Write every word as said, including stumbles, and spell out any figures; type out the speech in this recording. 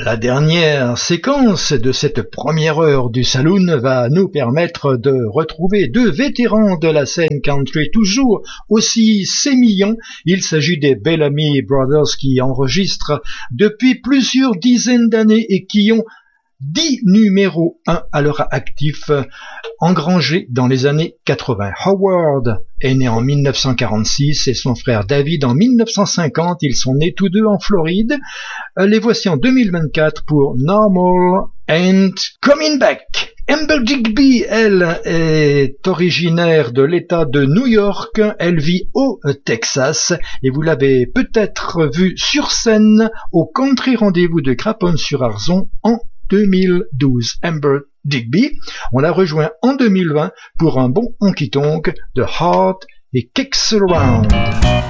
La dernière séquence de cette première heure du Saloon va nous permettre de retrouver deux vétérans de la scène country toujours aussi sémillants. Il s'agit des Bellamy Brothers qui enregistrent depuis plusieurs dizaines d'années et qui ont dix numéros un à leur actif engrangés dans les années quatre-vingts. Howard est né en mille neuf cent quarante-six et son frère David en mille neuf cent cinquante. Ils sont nés tous deux en Floride. Les voici en deux mille vingt-quatre pour Normal and Coming Back. Amber Digby, elle, est originaire de l'État de New York. Elle vit au Texas et vous l'avez peut-être vue sur scène au Country Rendez-vous de Craponne-sur-Arzon en deux mille douze. Amber Digby, on la rejoint en deux mille vingt pour un bon honky-tonk de Heart et Kicks Around.